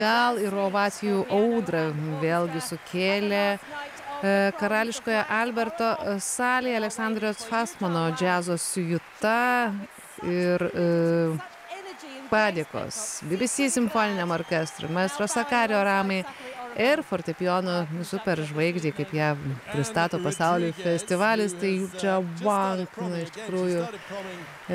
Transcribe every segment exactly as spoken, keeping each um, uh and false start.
gal ir ovacijų audrą vėlgi sukėlė e, karališkoje Alberto salėje Aleksandrijos Fastmano džiazo siuita ir e, padėkos B B C simfoniniam orkestrui, maestro Sakario Ramai ir fortepijono superžvaigždžiai, kaip ją pristato pasauliui festivalis, tai Jukčia Wang, na, iš tikrųjų e,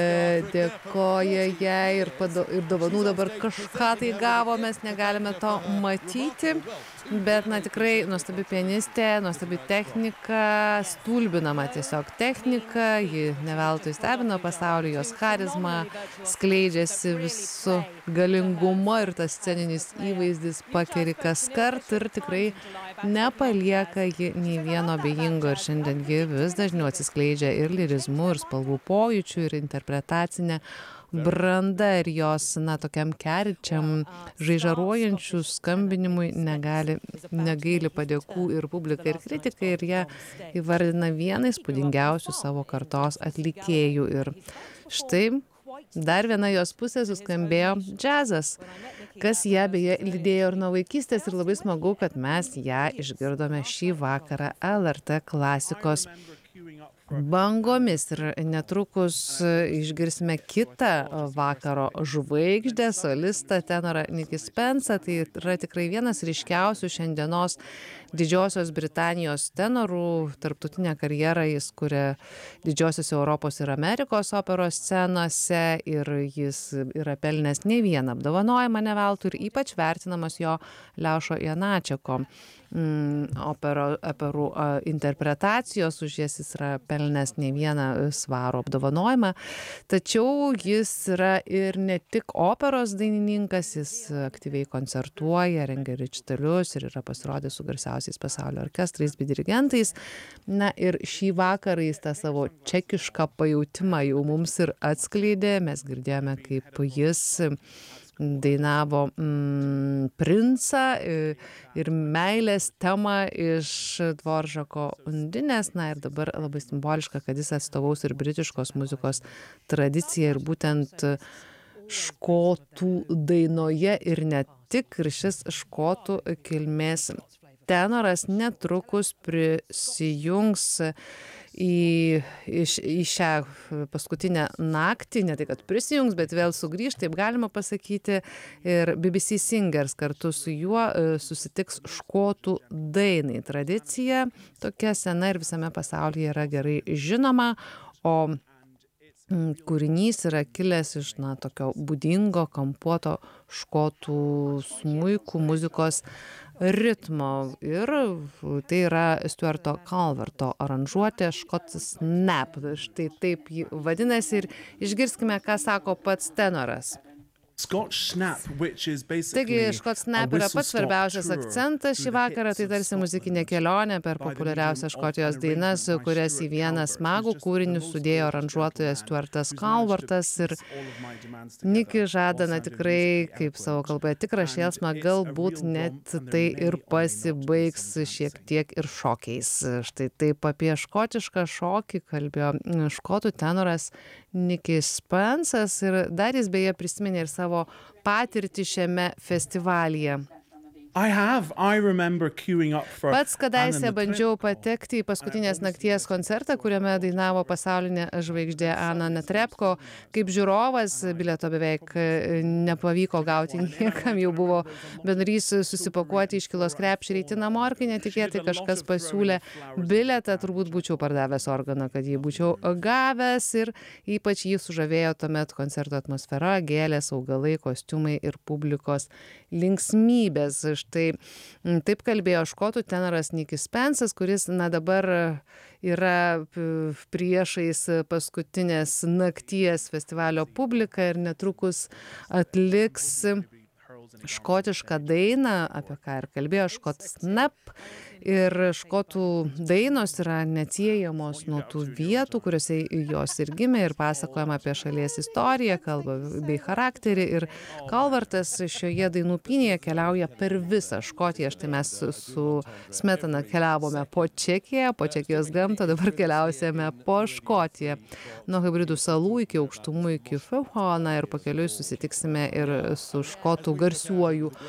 dėkoja jai ir, pado, ir dovanų dabar kažką tai gavo, mes negalime to matyti, bet, na, tikrai nuostabi pianistė, nuostabi technika, stulbinama tiesiog technika, ji neveltui stebino pasaulį, jos charizma skleidžiasi visu galingumu ir tas sceninis įvaizdis pakeri kas kart ir tikrai nepalieka ji nei vieno abejingo ir šiandien ji vis dažniau atsiskleidžia ir lirizmu, ir spalvų pojūčiu, ir interpretacinė branda ir jos, na, tokiam kerčiam, žaižaruojančių skambinimui negali, negaili padėkų ir publika, ir kritikai, ir ją įvardina vieną įspūdingiausių savo kartos atlikėjų. Ir štai dar viena jos pusė suskambėjo džiazas, kas ją beje lydėjo ir nuo vaikystės, ir labai smagu, kad mes ją išgirdome šį vakarą L R T klasikos bangomis. Ir netrukus išgirsime kitą vakaro žvaigždę, solistą, tenorą Nikį Spensą. Tai yra tikrai vienas ryškiausių šiandienos Didžiosios Britanijos tenorų. Tarptautinę karjerą jis kuria didžiosios Europos ir Amerikos operos scenose ir jis yra pelnęs ne vieną apdovanojimą ne veltui ir ypač vertinamas jo Leošo Janačeko mm, opero, operų a, interpretacijos, už jas jis yra pelnęs ne vieną svarų apdovanojimą. Tačiau jis yra ir ne tik operos dainininkas, jis aktyviai koncertuoja, rengia rečitalius ir yra pasirodęs su garsiausiais pasaulio orkestrais bei dirigentais. Na ir šį vakarą jis tą savo čekišką pajautimą jau mums ir atskleidė. Mes girdėjome, kaip jis dainavo mm, princą ir meilės temą iš Dvoržako Undinės. Na ir dabar labai simboliška, kad jis atstovaus ir britiškos muzikos tradiciją ir būtent škotų dainoje ir ne tik. Ir šis škotų kilmės tenoras netrukus prisijungs į, iš, į šią paskutinę naktį, ne tai kad prisijungs, bet vėl sugrįž, taip galima pasakyti, ir B B C Singers kartu su juo susitiks škotų dainai. Tradicija tokia sena ir visame pasaulyje yra gerai žinoma, o kūrinys yra kilęs iš, na, tokio būdingo kampuoto škotų smuikų muzikos ritmo ir tai yra Stuarto Calverto aranžuotė Škots Snap. Štai taip ji vadinasi ir išgirskime, ką sako pats tenoras. Taigi, Škots Snap yra pats svarbiausias akcentas šį vakarą, tai tarsi muzikinė kelionė per populiariausią Škotijos dainas, kurias į vieną smagų kūrinį sudėjo aranžuotojas Stuartas Calvertas. Ir Niki žada, na, tikrai, kaip savo kalboje, tikrą šėlsmą, galbūt net tai ir pasibaigs šiek tiek ir šokiais. Štai taip apie škotišką šokį kalbėjo škotų tenoras Nikis Spensas ir dar jis beje prisiminė ir savo patirtį šiame festivalyje. I have. I remember queuing up for Pats kadaise bandžiau patekti į paskutinės nakties koncertą, kuriame dainavo pasaulinė žvaigždė Ana Netrebko. Kaip žiūrovas bilieto beveik nepavyko gauti niekam, jau buvo bendrys susipakuoti, iškilos krepšį reiti namo, ar kai netikėtai kažkas pasiūlė bilietą, turbūt būčiau pardavęs organą, kad jį būčiau gavęs, ir ypač jį sužavėjo tuomet koncerto atmosfera, gėlės, augalai, kostiumai ir publikos linksmybės. Štai taip kalbėjo škotų tenoras Nikis Spensas, kuris, na, dabar yra priešais paskutinės nakties festivalio publiką ir netrukus atliks škotišką dainą, apie ką ir kalbėjo Škots Snap. Ir škotų dainos yra neatsiejamos nuo tų vietų, kuriuose jos ir gimė, ir pasakojama apie šalies istoriją, kalbą bei charakterį. Ir Calvertas šioje dainų pynėje keliauja per visą Škotiją. Štai mes su Smetana keliavome po Čekiją, po Čekijos gamtą, dabar keliausime po Škotiją. Nuo Hebridų salų iki aukštumų, iki Fauhona, ir pakeliui susitiksime ir su škotų garsiuoju